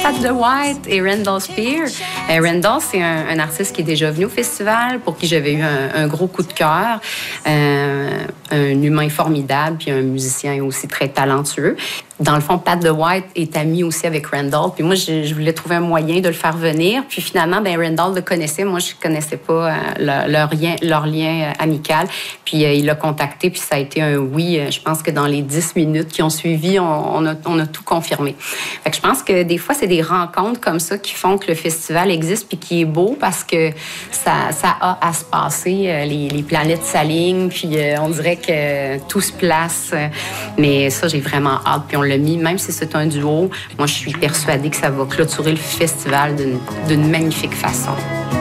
Pat the White et Randall Spear. Randall, c'est un artiste qui est déjà venu au festival, pour qui j'avais eu un gros coup de cœur. Un humain formidable, puis un musicien aussi très talentueux. Dans le fond, Pat the White est ami aussi avec Randall. Puis moi, je voulais trouver un moyen de le faire venir. Puis finalement, Randall le connaissait. Moi, je connaissais pas leur lien amical. Puis il l'a contacté, puis ça a été un oui. Je pense que dans les 10 minutes qui ont suivi, on a tout confirmé. Fait que je pense que des fois, c'est des rencontres comme ça qui font que le festival existe puis qui est beau parce que ça a à se passer. Les planètes s'alignent, puis on dirait que tout se place. Mais ça, j'ai vraiment hâte. Puis on l'a mis, même si c'est un duo, moi, je suis persuadée que ça va clôturer le festival d'une magnifique façon.